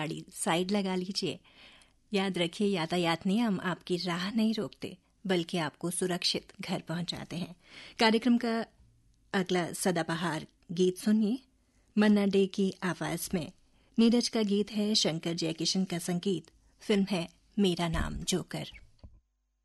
गाड़ी साइड लगा लीजिए। याद रखिए, यातायात नियम आपकी राह नहीं रोकते बल्कि आपको सुरक्षित घर पहुंचाते हैं। कार्यक्रम का अगला सदाबहार गीत सुनिए, मन्ना डे की आवाज में। नीरज का गीत है, शंकर जयकिशन का संगीत। फिल्म है मेरा नाम जोकर।